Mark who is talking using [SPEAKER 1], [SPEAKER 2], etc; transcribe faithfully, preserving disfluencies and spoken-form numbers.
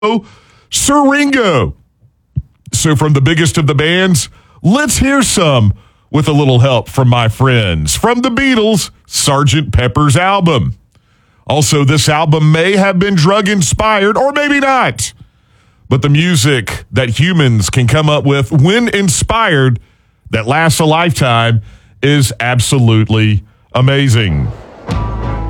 [SPEAKER 1] Siringo. So from the biggest of the bands, let's hear some with a little help from my friends from the Beatles' Sergeant Pepper's album. Also, this album may have been drug-inspired, or maybe not. But the music that humans can come up with when inspired that lasts a lifetime is absolutely amazing.